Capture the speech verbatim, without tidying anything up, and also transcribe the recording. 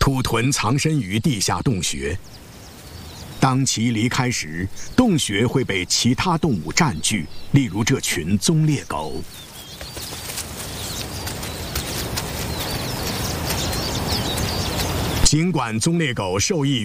兔豚藏身于地下洞穴，当其离开时，洞穴会被其他动物占据，例如这群棕鬣狗。尽管棕鬣狗受益